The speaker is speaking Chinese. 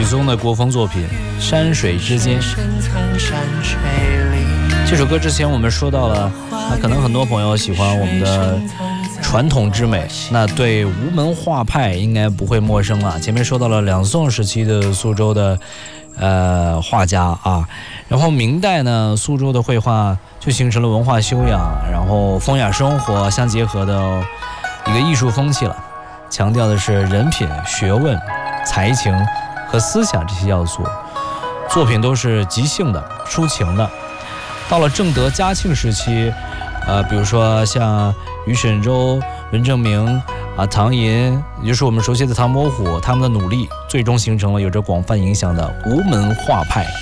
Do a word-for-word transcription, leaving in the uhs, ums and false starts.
松的国风作品《山水之间》。这首歌之前我们说到了，那可能很多朋友喜欢我们的传统之美，那对吴门画派应该不会陌生了。前面说到了两宋时期的苏州的呃画家啊，然后明代呢，苏州的绘画就形成了文化修养，然后风雅生活相结合的一个艺术风气了，强调的是人品、学问、才情和思想这些要素，作品都是即兴的、抒情的。到了正德、嘉庆时期，呃，比如说像于沈周、文正明啊、唐寅，也就是我们熟悉的唐伯虎，他们的努力最终形成了有着广泛影响的吴门画派。